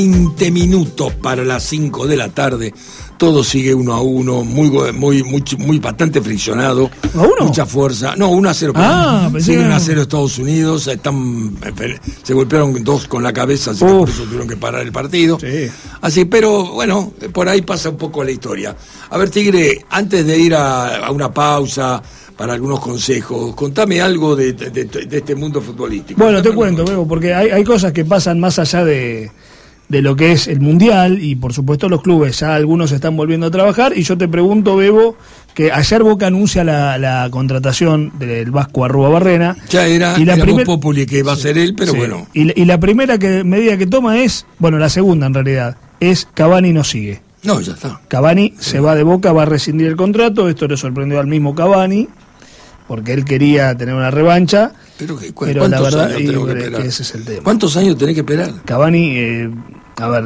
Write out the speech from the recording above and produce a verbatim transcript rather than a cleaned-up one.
veinte minutos para las cinco de la tarde, todo sigue uno a uno, muy muy muy, muy bastante friccionado, ¿A uno? mucha fuerza, no, uno a cero, ah, sigue uno a cero Estados Unidos, están se golpearon dos con la cabeza, así que por eso tuvieron que parar el partido, sí. Así, pero bueno, por ahí pasa un poco la historia. A ver, Tigre, antes de ir a, a una pausa para algunos consejos, contame algo de, de, de, de este mundo futbolístico. Bueno, contame te cuento, Bebo, porque hay, hay cosas que pasan más allá de, de lo que es el Mundial, y por supuesto los clubes, ya algunos están volviendo a trabajar, y yo te pregunto, Bebo, que ayer Boca anuncia la, la contratación del Vasco Arruabarrena. Ya era, y la era primer... Populi que iba a ser él, pero sí. bueno. Y la, y la primera que, medida que toma es, bueno, la segunda en realidad, es Cavani no sigue. No, ya está. Cavani sí. se va de Boca, va a rescindir el contrato, esto le sorprendió al mismo Cavani, porque él quería tener una revancha, pero, que, pero la verdad años tenemos que que, esperar? que ese es el tema. ¿Cuántos años tenés que esperar? Cavani, eh, a ver,